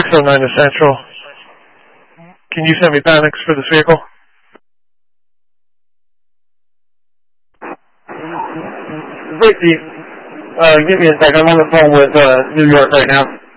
609 to Central. Can you send me panics for this vehicle? Brittany, give me a second. I'm on the phone with New York right now.